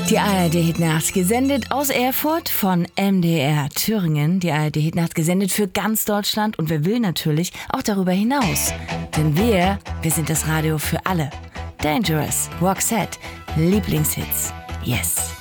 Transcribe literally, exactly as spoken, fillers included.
Die A R D-Hitnacht gesendet aus Erfurt von M D R Thüringen. Die A R D-Hitnacht gesendet für ganz Deutschland und wer will natürlich auch darüber hinaus. Denn wir, wir sind das Radio für alle. Dangerous, Roxette, Lieblingshits, yes.